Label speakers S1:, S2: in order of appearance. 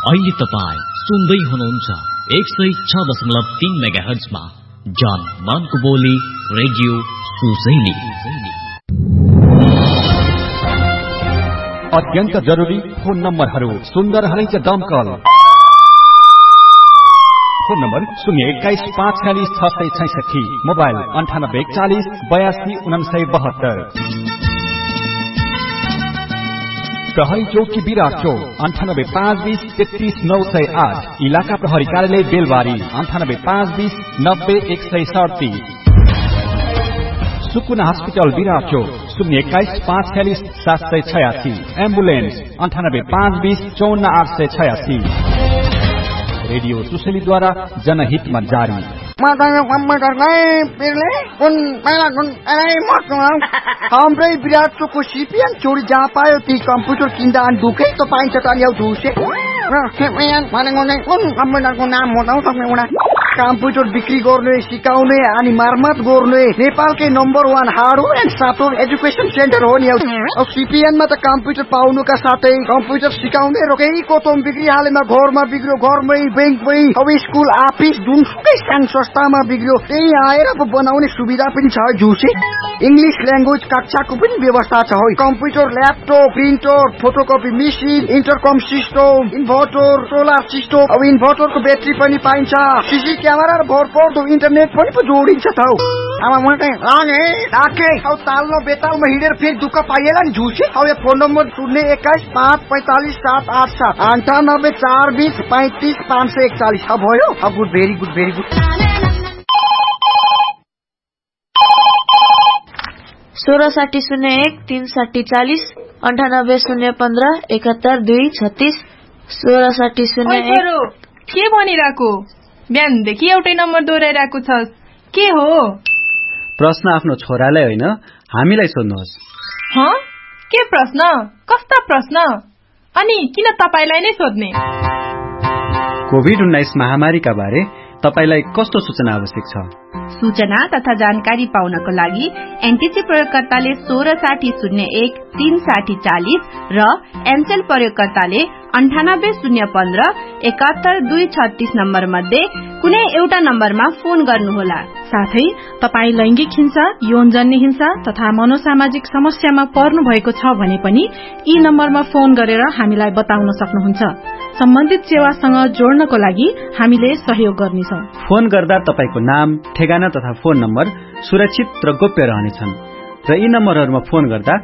S1: अहिले तपाईं सुन्दै हुनुहुन्छ 106.3 मेगाहर्जमा जान मानको बोली रेडियो सुसैली।
S2: अत्यन्त जरुरी फोन नम्बरहरू सुन्दर हलैचा दमकल फोन नम्बर 021-546-666, मोबाइल 9840-82-4972। प्रहरी चौकी विराट चौक 98-520-33-908, इलाका प्रहरी कार्यालय बेलबारी 98-520-90-137। सुकुना हस्पिटल विराट चौक 021-546-786, एम्बुलेन्स 98-520-54-886। रेडियो सुशेलीद्वारा जनहितमा जारी।
S3: हाम्रै विराट चोकको सिपिएन छोरी जहाँ पायो ती कम्प्युटर किन्दा अनि दुखै त पाइन्छ त नि झुसे कम्प्युटरको नाम बताउ सक्ने उडा कम्प्युटर बिक्री गर्ने सिकाउने अनि मर्मत गर्ने नेपालकै number 1 hardware and software education centre हो नि। अब सिपिएनमा त कम्प्युटर पाउनुका साथै कम्प्युटर सिकाउने रोकै कोतम बिक्री हालेमा घरमा बिग्रियो घरमै बैंकमै अब स्कुल अफिस जुनसुकै सानो संस्थामा बिग्रियो त्यही आएर बनाउने सुविधा पनि छ झुसे। इंग्लिश ल्याङ्ग्वेज कक्षाको पनि व्यवस्था छ हो। Computer laptop printer photocopy machine इन्टरकम system inverter solar system अब इन्भर्टरको ब्याट्री पनि पाइन्छ सीसी क्यामेरा र भरपर्दो इन्टरनेट पनि जोडिन्छ त। अब मलाई लागे डाके अब तालमा बेतालमा हिँडेर फेरि दुःख पाइएला नि झुसे। अब यो फोन नम्बर 021-545-787-98-420-35-541। अब भयो। अब good very good very good.
S4: 1660-1-360-40 98-015-71-2-36 1660-01।
S5: के भनिरहेको? बिहानदेखि एउटै नम्बर दोहोऱ्याइरहेको छस्, के हो?
S6: प्रश्न आफ्नो छोरालाई होइन हामीलाई सोध्नुहोस्।
S5: के प्रश्न? कस्ता प्रश्न? अनि किन तपाईलाई नै सोध्ने?
S6: कोभिड-19 महामारीका बारे तपाईलाई कस्तो सूचना आवश्यक छ?
S7: सूचना तथा जानकारी पाउनको लागि एनटिसी प्रयोगकर्ताले 1660-01-360-40 र एनसेल प्रयोगकर्ताले 98-015-71-236 नम्बर मध्ये कुनै एउटा नम्बरमा फोन गर्नुहोला।
S8: साथै तपाई लैंगिक हिंसा यौनजन्य हिंसा तथा मनोसामाजिक समस्यामा पर्नु भएको छ भने पनि यी नम्बरमा फोन गरेर हामीलाई बताउन सक्नुहुन्छ। सम्बन्धित सेवासँग जोड्नको लागि हामीले सहयोग गर्नेछौं।
S6: फोन गर्दा तपाईको नाम ठेगाना तथा फोन नम्बर सुरक्षित र गोप्य रहनेछन् र यी नम्बरहरूमा फोन गर्दा